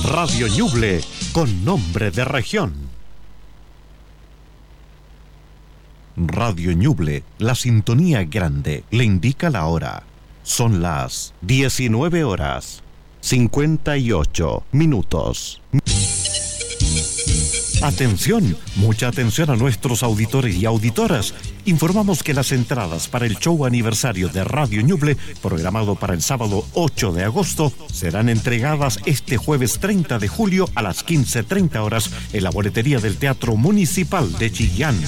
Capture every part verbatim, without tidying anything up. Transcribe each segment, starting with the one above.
Radio Ñuble, con nombre de región. Radio Ñuble, la sintonía grande, le indica la hora. Son las diecinueve horas, cincuenta y ocho minutos. Atención, mucha atención a nuestros auditores y auditoras. Informamos que las entradas para el show aniversario de Radio Ñuble, programado para el sábado ocho de agosto, serán entregadas este jueves treinta de julio a las quince treinta horas en la boletería del Teatro Municipal de Chillán.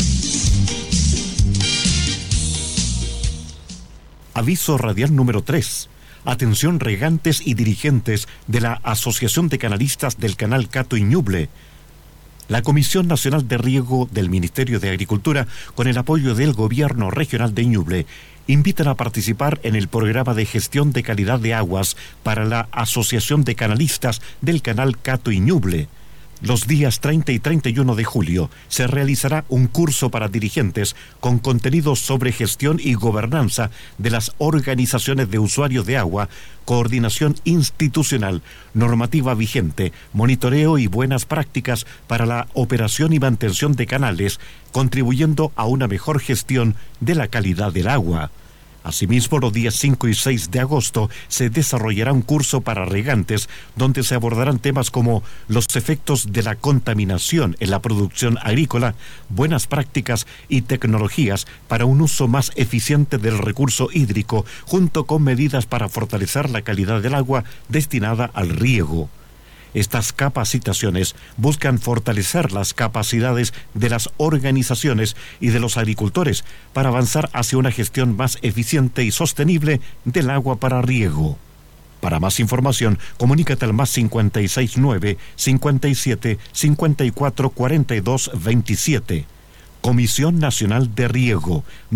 Aviso radial número tres. Atención regantes y dirigentes de la Asociación de Canalistas del Canal Cato y Ñuble. La Comisión Nacional de Riego del Ministerio de Agricultura, con el apoyo del Gobierno Regional de Ñuble, invitan a participar en el programa de gestión de calidad de aguas para la Asociación de Canalistas del Canal Cato y Ñuble. Los días treinta y treinta y uno de julio se realizará un curso para dirigentes con contenidos sobre gestión y gobernanza de las organizaciones de usuarios de agua, coordinación institucional, normativa vigente, monitoreo y buenas prácticas para la operación y mantención de canales, contribuyendo a una mejor gestión de la calidad del agua. Asimismo, los días cinco y seis de agosto se desarrollará un curso para regantes donde se abordarán temas como los efectos de la contaminación en la producción agrícola, buenas prácticas y tecnologías para un uso más eficiente del recurso hídrico, junto con medidas para fortalecer la calidad del agua destinada al riego. Estas capacitaciones buscan fortalecer las capacidades de las organizaciones y de los agricultores para avanzar hacia una gestión más eficiente y sostenible del agua para riego. Para más información, comunícate al más cincuenta y seis nueve, cincuenta y siete, cincuenta y cuatro, cuarenta y dos, veintisiete. Comisión Nacional de Riego,